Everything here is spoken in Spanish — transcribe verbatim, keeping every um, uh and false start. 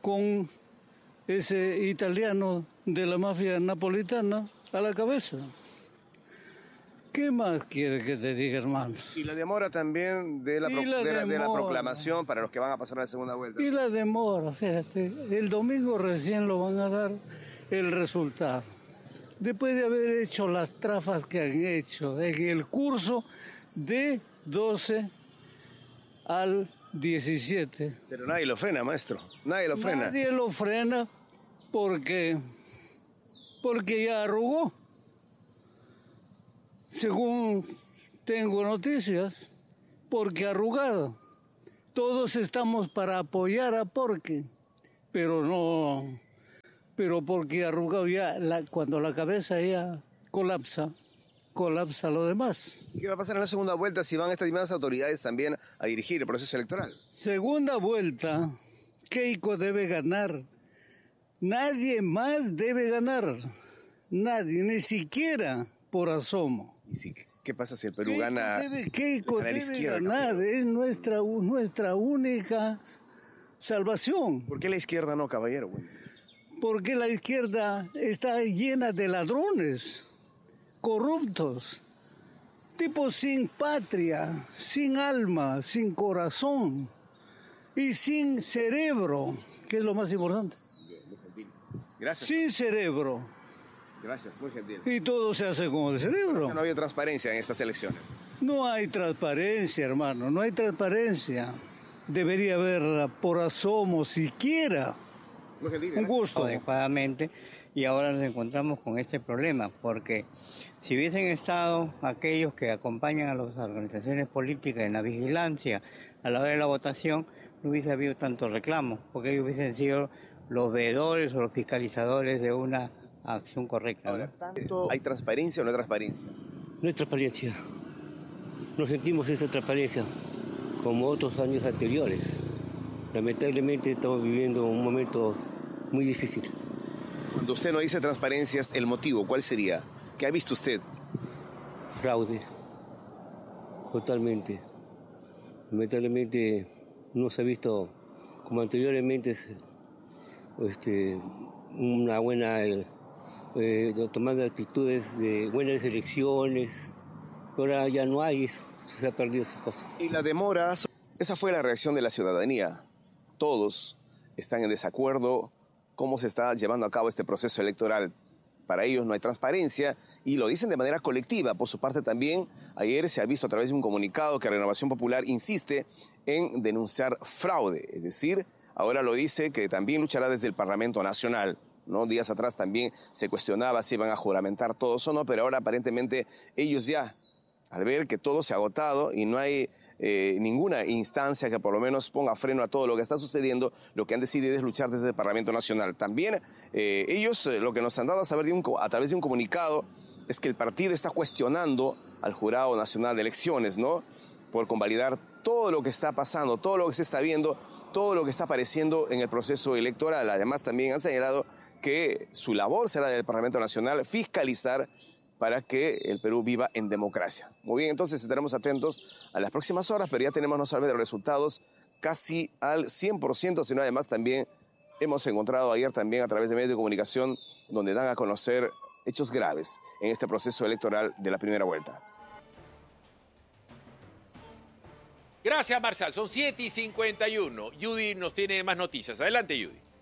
con ese italiano de la mafia napolitana a la cabeza. ¿Qué más quiere que te diga, hermano? Y la demora también de la, pro, la de, la, de la demora. proclamación para los que van a pasar a la segunda vuelta. Y la demora, fíjate, el domingo recién lo van a dar el resultado. Después de haber hecho las trafas que han hecho en el curso de doce al diecisiete. Pero nadie lo frena, maestro, nadie lo frena. Nadie lo frena porque, porque ya arrugó. Según tengo noticias, porque arrugado. Todos estamos para apoyar a Porque, pero no, pero porque arrugado ya, la, cuando la cabeza ya colapsa, colapsa lo demás. ¿Qué va a pasar en la segunda vuelta si van estas mismas autoridades también a dirigir el proceso electoral? Segunda vuelta, Keiko debe ganar. Nadie más debe ganar. Nadie, ni siquiera por asomo. ¿Y si, qué pasa si el Perú Keiko gana, debe, Keiko gana la debe izquierda? ganar, es nuestra, nuestra única salvación. ¿Por qué la izquierda no, caballero? Porque la izquierda está llena de ladrones, corruptos, tipos sin patria, sin alma, sin corazón y sin cerebro, que es lo más importante. Gracias. Sin cerebro. Gracias, muy gentil. Y todo se hace con el cerebro. No había transparencia en estas elecciones. No hay transparencia, hermano, no hay transparencia. Debería haberla por asomo siquiera. Muy gentil, un gusto. Adecuadamente, y ahora nos encontramos con este problema, porque si hubiesen estado aquellos que acompañan a las organizaciones políticas en la vigilancia a la hora de la votación, no hubiese habido tanto reclamo, porque ellos hubiesen sido los veedores o los fiscalizadores de una acción correcta. Ahora, ¿tanto hay transparencia o no hay transparencia? No hay transparencia. No sentimos esa transparencia como otros años anteriores. Lamentablemente estamos viviendo un momento muy difícil. Cuando usted no dice transparencias, ¿el motivo cuál sería? ¿Qué ha visto usted? Fraude. Totalmente. Lamentablemente no se ha visto como anteriormente este, una buena... Eh, tomando actitudes de buenas elecciones. Ahora ya no hay eso, se ha perdido esa cosa. Y la demora, esa fue la reacción de la ciudadanía. Todos están en desacuerdo cómo se está llevando a cabo este proceso electoral. Para ellos no hay transparencia y lo dicen de manera colectiva. Por su parte también, ayer se ha visto a través de un comunicado que Renovación Popular insiste en denunciar fraude. Es decir, ahora lo dice que también luchará desde el Parlamento Nacional. ¿No? Días atrás también se cuestionaba si iban a juramentar todos o no, pero ahora aparentemente ellos ya, al ver que todo se ha agotado y no hay eh, ninguna instancia que por lo menos ponga freno a todo lo que está sucediendo, lo que han decidido es luchar desde el Parlamento Nacional. También eh, ellos eh, lo que nos han dado a saber de un, a través de un comunicado es que el partido está cuestionando al Jurado Nacional de Elecciones, ¿no? Por convalidar todo lo que está pasando, todo lo que se está viendo, todo lo que está apareciendo en el proceso electoral. Además también han señalado que su labor será del Parlamento Nacional fiscalizar para que el Perú viva en democracia. Muy bien, entonces estaremos atentos a las próximas horas, pero ya tenemos no solamente los resultados casi al cien por ciento, sino además también hemos encontrado ayer también a través de medios de comunicación donde dan a conocer hechos graves en este proceso electoral de la primera vuelta. Gracias, Marcial. Son siete y cincuenta y uno. Judy nos tiene más noticias. Adelante, Judy.